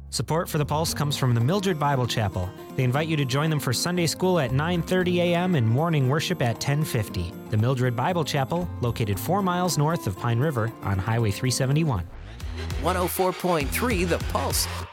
Support for The Pulse comes from the Mildred Bible Chapel. They invite you to join them for Sunday school at 9:30 a.m. and morning worship at 10:50. The Mildred Bible Chapel, located 4 miles north of Pine River on Highway 371. 104.3 The Pulse,